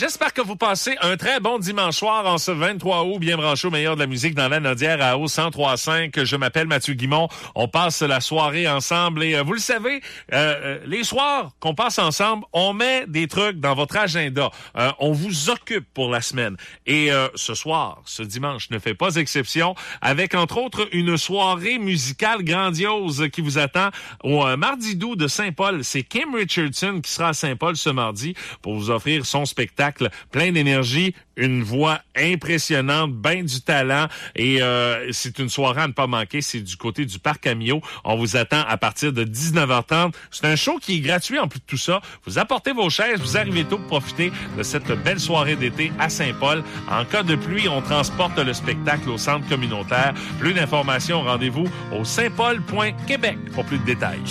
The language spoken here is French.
J'espère que vous passez un très bon dimanche soir en ce 23 août, bien branché au meilleur de la musique dans la Nodière à haut 103.5. Je m'appelle Mathieu Guimond. On passe la soirée ensemble et vous le savez, les soirs qu'on passe ensemble, on met des trucs dans votre agenda. On vous occupe pour la semaine. Et ce soir, ce dimanche, ne fait pas exception, avec entre autres une soirée musicale grandiose qui vous attend au Mardi Doux de Saint-Paul. C'est Kim Richardson qui sera à Saint-Paul ce mardi pour vous offrir son spectacle plein d'énergie, une voix impressionnante, ben du talent et c'est une soirée à ne pas manquer. C'est du côté du Parc Amio. On vous attend à partir de 19h30. C'est un show qui est gratuit en plus de tout ça. Vous apportez vos chaises, vous arrivez tôt pour profiter de cette belle soirée d'été à Saint-Paul. En cas de pluie, on transporte le spectacle au centre communautaire. Plus d'informations, rendez-vous au saintpaul.québec pour plus de détails.